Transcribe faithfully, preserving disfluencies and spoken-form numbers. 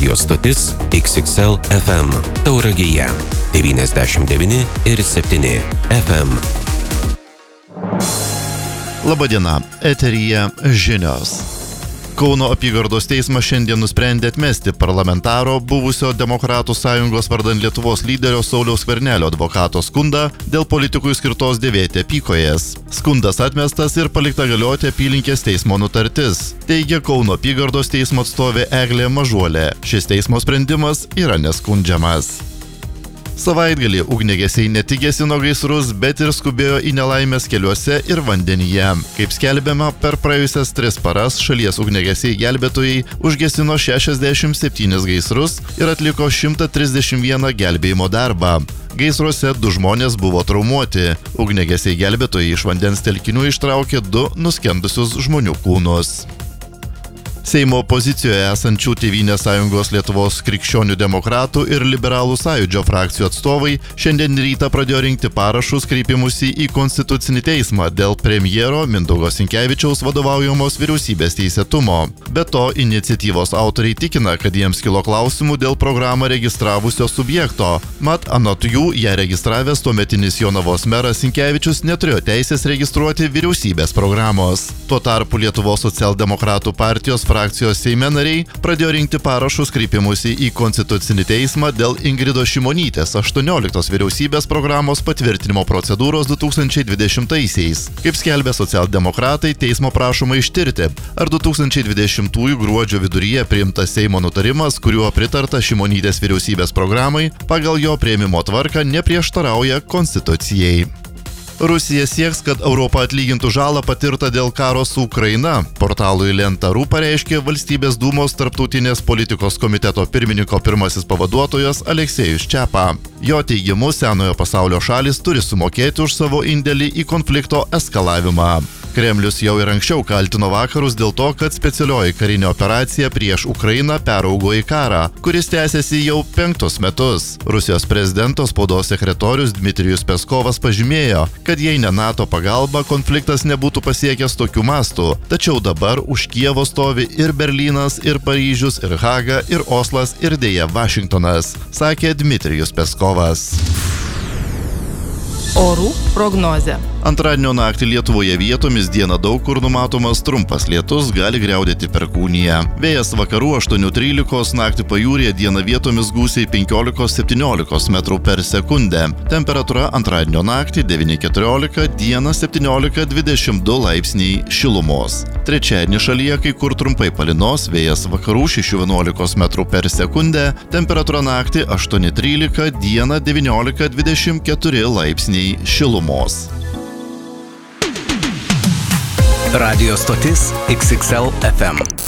Radio stotis X X L F M Tauragėje devyniasdešimt devyni ir septyni F M. Labadiena, eteryje žinios. Kauno apygardos teismas šiandien nusprendė atmesti parlamentaro buvusio Demokratų sąjungos vardan Lietuvos lyderio Sauliaus Skvernelio advokato skundą dėl politikui skirtos dėvėti apykojes. Skundas atmestas ir palikta galioti apylinkės teismo nutartis, teigia Kauno apygardos teismo atstovė Eglė Mažuolė. Šis teismo sprendimas yra neskundžiamas. Savaitgalį ugniagesiai ne tik gesino gaisrus, bet ir skubėjo į nelaimės keliuose ir vandenyje. Kaip skelbiama, per praėjusias tris paras šalies ugniagesiai gelbėtojai užgesino šešiasdešimt septynis gaisrus ir atliko šimtą trisdešimt vieną gelbėjimo darbą. Gaisruose du žmonės buvo traumuoti. Ugniagesiai gelbėtojai iš vandens telkinių ištraukė du nuskendusius žmonių kūnus. Seimo opozicijoje esančių Tėvynės sąjungos Lietuvos krikščionių demokratų ir liberalų sąjūdžio frakcijų atstovai šiandien rytą pradėjo rinkti parašus kreipimusi į Konstitucinį teismą dėl premjero Mindaugo Sinkevičiaus vadovaujamos vyriausybės teisėtumo. Be to, iniciatyvos autoriai tikina, kad jiems kilo klausimų dėl programą registravusio subjekto. Mat, anot jų, ją registravęs tuometinis Jonavos meras Sinkevičius neturėjo teisės registruoti vyriausybės programos. Tuo tarpu Lietuvos socialdemokratų partijos frakcijos Seime nariai pradėjo rinkti parašus kreipimusi į Konstitucinį teismą dėl Ingridos Šimonytės aštuonioliktos vyriausybės programos patvirtinimo procedūros du tūkstančiai dvidešimtaisiais. Kaip skelbė socialdemokratai, teismo prašoma ištirti, ar du tūkstančiai dvidešimtųjų gruodžio viduryje priimtas Seimo nutarimas, kuriuo pritarta Šimonytės vyriausybės programai, pagal jo priėmimo tvarką neprieštarauja Konstitucijai. Rusija sieks, kad Europa atlygintų žalą patirtą dėl karo su Ukraina. Portalui Lenta.ru pareiškė Valstybės dūmos tarptautinės politikos komiteto pirmininko pirmasis pavaduotojas Aleksejus Čepa. Jo teigimu, senojo pasaulio šalis turi sumokėti už savo indėlį į konflikto eskalavimą. Kremlius jau ir anksčiau kaltino vakarus dėl to, kad specialioji karinė operacija prieš Ukrainą peraugo į karą, kuris tęsiasi jau penktus metus. Rusijos prezidento spaudos sekretorius Dmitrijus Peskovas pažymėjo, kad jei ne NATO pagalba, konfliktas nebūtų pasiekęs tokių mastų. Tačiau dabar už Kijevo stovi ir Berlynas, ir Paryžius, ir Haga, ir Oslas, ir dėja Vašingtonas, sakė Dmitrijus Peskovas. Orų prognozė. Antradienio naktį Lietuvoje vietomis dieną daug kur numatomas trumpas lietus, gali griaudėti perkūniją. Vėjas vakarų aštuoni trylika, naktį pajūryje dieną vietomis gūsiai penkiolika septyniolika metrų per sekundę. Temperatūra antradienio naktį devyni keturiolika, dieną septyniolika dvidešimt du laipsniai šilumos. Trečiadienį šalyje kai kur trumpai palynos, vėjas vakarų šeši vienuolika metrų per sekundę, temperatūra naktį aštuoni trylika, dieną devyniolika dvidešimt keturi laipsniai šilumos. Radio stotis X X L F M.